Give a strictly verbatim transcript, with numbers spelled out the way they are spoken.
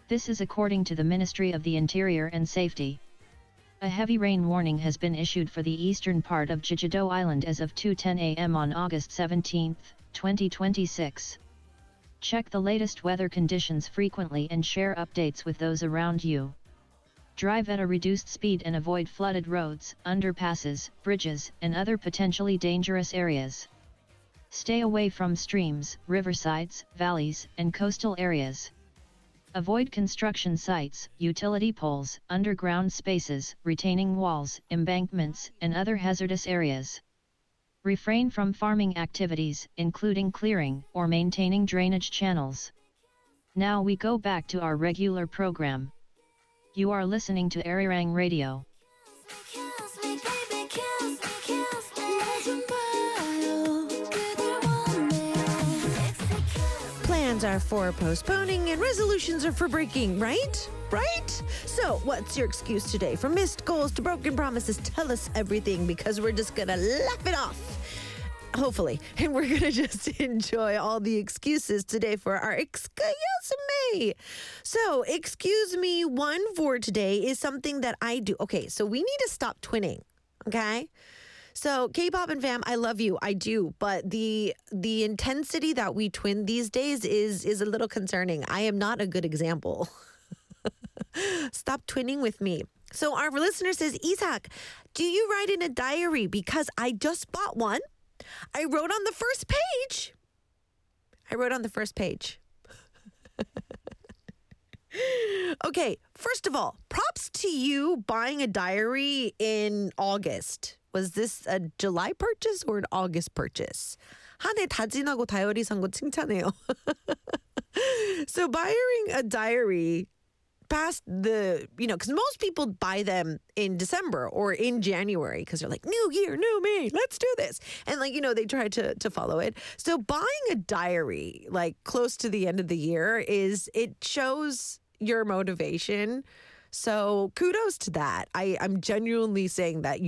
This is according to the Ministry of the Interior and Safety. A heavy rain warning has been issued for the eastern part of Jeju-do Island as of two ten a m on August seventeenth, twenty twenty-six. Check the latest weather conditions frequently and share updates with those around you. Drive at a reduced speed and avoid flooded roads, underpasses, bridges, and other potentially dangerous areas. Stay away from streams, riversides, valleys, and coastal areas. Avoid construction sites, utility poles, underground spaces, retaining walls, embankments, and other hazardous areas. Refrain from farming activities, including clearing or maintaining drainage channels. Now we go back to our regular program. You are listening to Arirang Radio. Plans are for postponing and resolutions are for breaking, right? Right? So, what's your excuse today? From missed goals to broken promises, tell us everything because we're just gonna laugh it off. Hopefully. And we're gonna just enjoy all the excuses today for our Excuse Me. So, excuse me one for today is something that I do. Okay, so we need to stop twinning, okay? So K-pop and fam, I love you, I do, but the the intensity that we twin these days is is a little concerning. I am not a good example. Stop twinning with me. So our listener says, Isak, do you write in a diary? Because I just bought one. I wrote on the first page. I wrote on the first page. Okay, first of all, props to you buying a diary in August. Was this a July purchase or an August purchase? 한 해 다 지나고 다이어리 산 거 칭찬해요. So buying a diary past the, you know, because most people buy them in December or in January because they're like, new year, new me, let's do this. And like, you know, they try to, to follow it. So buying a diary like close to the end of the year is, it shows your motivation. So kudos to that. I, I'm genuinely saying that